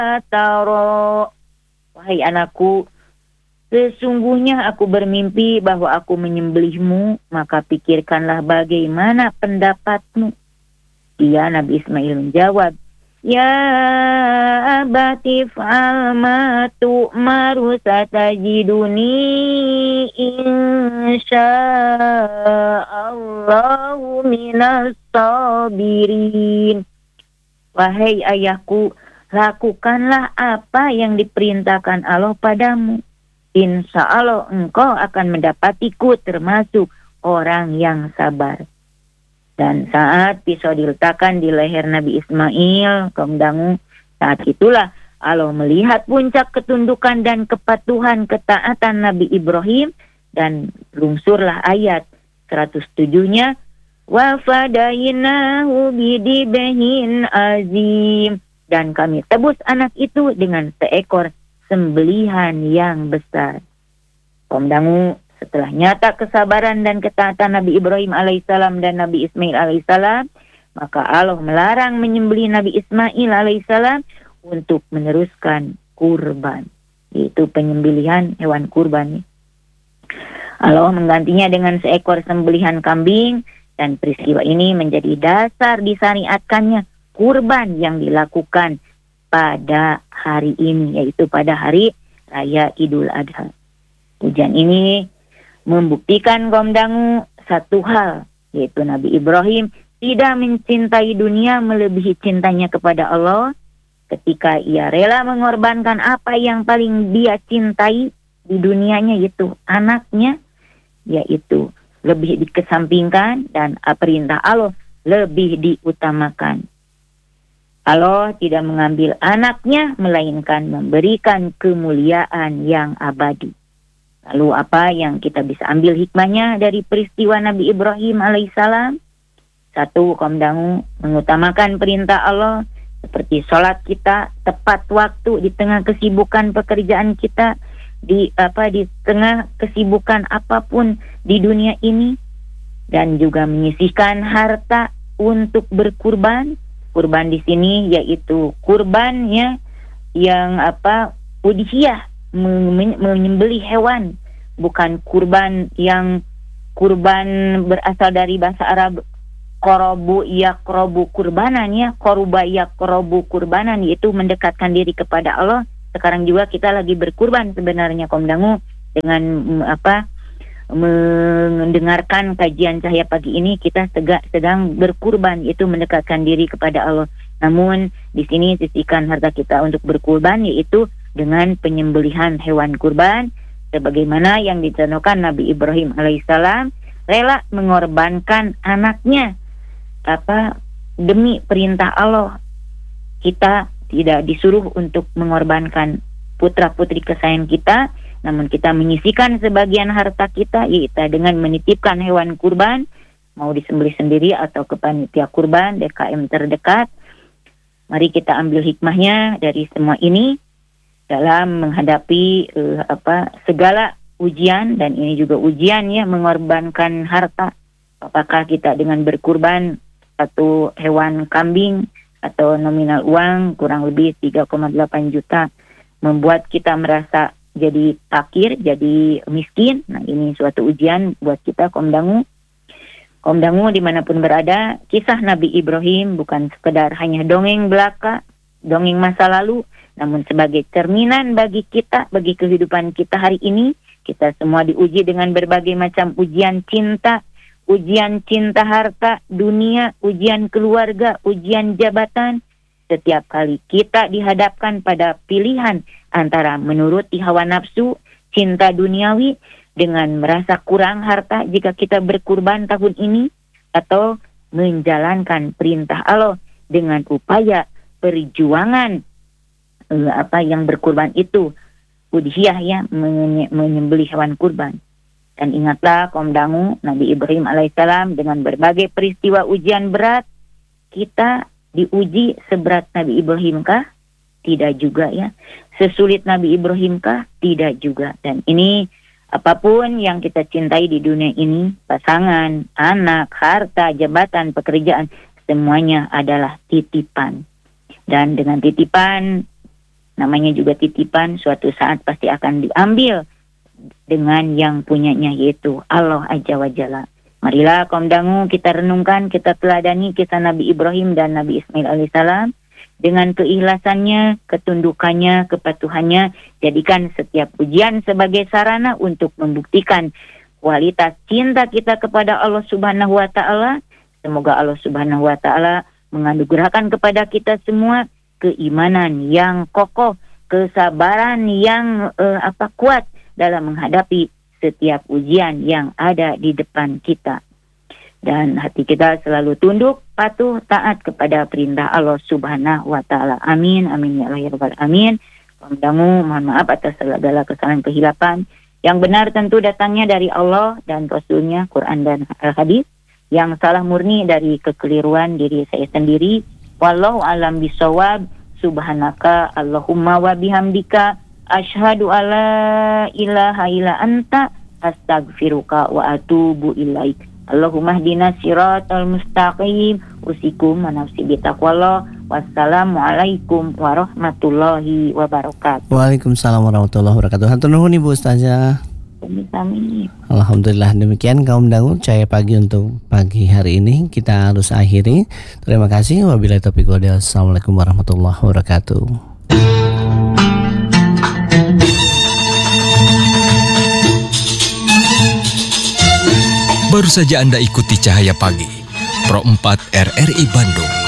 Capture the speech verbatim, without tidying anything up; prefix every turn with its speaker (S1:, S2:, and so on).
S1: tara. Wahai anakku, sesungguhnya aku bermimpi bahwa aku menyembelihmu, maka pikirkanlah bagaimana pendapatmu. Dia, Nabi Ismail, menjawab, Ya abati fa'al ma tu'maru satajiduni insya'allahu minas sabirin. Wahai ayahku, lakukanlah apa yang diperintahkan Allah padamu. Insya Allah engkau akan mendapatiku termasuk orang yang sabar. Dan saat pisau diletakkan di leher Nabi Ismail, kaum dangu, saat itulah Allah melihat puncak ketundukan dan kepatuhan ketaatan Nabi Ibrahim, dan lungsurlah ayat seratus tujuh-nya, wa fadainahu bidibhin azim, dan kami tebus anak itu dengan seekor sembelihan yang besar. Kaum dangu, setelah nyata kesabaran dan ketaatan Nabi Ibrahim alaihissalam dan Nabi Ismail alaihissalam, maka Allah melarang menyembelih Nabi Ismail alaihissalam untuk meneruskan kurban, yaitu penyembelihan hewan kurban. Allah menggantinya dengan seekor sembelihan kambing, dan peristiwa ini menjadi dasar disyariatkannya kurban yang dilakukan pada hari ini, yaitu pada hari Raya Idul Adha. Ujian ini membuktikan kaum dangu satu hal, yaitu Nabi Ibrahim tidak mencintai dunia melebihi cintanya kepada Allah, ketika ia rela mengorbankan apa yang paling dia cintai di dunianya, yaitu anaknya, yaitu lebih dikesampingkan, dan perintah Allah lebih diutamakan. Allah tidak mengambil anaknya, melainkan memberikan kemuliaan yang abadi. Lalu apa yang kita bisa ambil hikmahnya dari peristiwa Nabi Ibrahim alaihissalam? Satu, kaum dangu, mengutamakan perintah Allah seperti sholat kita tepat waktu di tengah kesibukan pekerjaan kita, di apa di tengah kesibukan apapun di dunia ini, dan juga menyisihkan harta untuk berkurban. Kurban di sini yaitu kurbannya yang apa udhiyah, menyembelih hewan, bukan kurban yang kurban berasal dari bahasa Arab qorobu yakrobu kurbanan, ya, koruba yakrobu kurbanan, yaitu mendekatkan diri kepada Allah. Sekarang juga kita lagi berkurban sebenarnya kaum dangu, dengan apa mendengarkan kajian Cahaya Pagi ini, kita tegak, sedang berkurban, itu mendekatkan diri kepada Allah. Namun di sini sisihkan harta kita untuk berkurban, yaitu dengan penyembelihan hewan kurban, sebagaimana yang dicontohkan Nabi Ibrahim alaihissalam rela mengorbankan anaknya apa demi perintah Allah. Kita tidak disuruh untuk mengorbankan putra-putri kesayangan kita, namun kita menyisihkan sebagian harta kita, yaitu dengan menitipkan hewan kurban, mau disembelih sendiri atau ke panitia kurban D K M terdekat. Mari kita ambil hikmahnya dari semua ini dalam menghadapi uh, apa segala ujian, dan ini juga ujian, ya, mengorbankan harta. Apakah kita dengan berkurban satu hewan kambing atau nominal uang kurang lebih tiga koma delapan juta membuat kita merasa jadi fakir, jadi miskin. Nah, ini suatu ujian buat kita kaum dangu. Kaum dangu dimanapun berada, kisah Nabi Ibrahim bukan sekedar hanya dongeng belaka, dongeng masa lalu, namun sebagai cerminan bagi kita, bagi kehidupan kita hari ini. Kita semua diuji dengan berbagai macam ujian cinta, ujian cinta harta, dunia, ujian keluarga, ujian jabatan. Setiap kali kita dihadapkan pada pilihan antara menuruti hawa nafsu, cinta duniawi, dengan merasa kurang harta jika kita berkurban tahun ini, atau menjalankan perintah Allah dengan upaya perjuangan eh, apa yang berkurban itu, udhiyah, ya, menyembelih hewan kurban. Dan ingatlah kaum dangu, Nabi Ibrahim alaihissalam dengan berbagai peristiwa ujian berat, kita diuji seberat Nabi Ibrahim kah? Tidak juga, ya. Sesulit Nabi Ibrahim kah? Tidak juga. Dan ini apapun yang kita cintai di dunia ini, pasangan, anak, harta, jabatan, pekerjaan, semuanya adalah titipan. Dan dengan titipan, namanya juga titipan, suatu saat pasti akan diambil dengan yang punyanya, yaitu Allah Azza wa Jalla. Marilah kaum dangu kita renungkan, kita teladani kisah Nabi Ibrahim dan Nabi Ismail alaihissalam. Dengan keikhlasannya, ketundukannya, kepatuhannya, jadikan setiap ujian sebagai sarana untuk membuktikan kualitas cinta kita kepada Allah Subhanahu wa Ta'ala. Semoga Allah Subhanahu wa Ta'ala menganugerahkan kepada kita semua keimanan yang kokoh, kesabaran yang eh, apa kuat dalam menghadapi setiap ujian yang ada di depan kita. Dan hati kita selalu tunduk, patuh, taat kepada perintah Allah Subhanahu wa Ta'ala. Amin, amin ya Allah ya Rabbal Amin. Kaum dangu, mohon maaf atas segala kesalahan kehilapan. Yang benar tentu datangnya dari Allah dan Rasulnya, Quran dan Hadis. Yang salah murni dari kekeliruan diri saya sendiri. Wallahu alam bisawab. Subhanaka Allahumma wa bihamdika. Asyhadu alla ilaha illa anta. Astaghfiruka wa atubu ilaik. Allahumma hdina siratal mustaqim. Usikum manafsi bitaqwallah. Wassalamualaikum warahmatullahi wabarakatuh.
S2: Waalaikumsalam warahmatullahi wabarakatuh. Hatur nuhun Ibu Ustazah.
S1: Amin.
S2: Alhamdulillah, demikian kaum dangu Cahaya Pagi untuk pagi hari ini kita harus akhiri. Terima kasih. Wabillahi taufiq wal hidayah. Assalamualaikum warahmatullahi wabarakatuh.
S3: Baru saja Anda ikuti Cahaya Pagi Pro empat R R I Bandung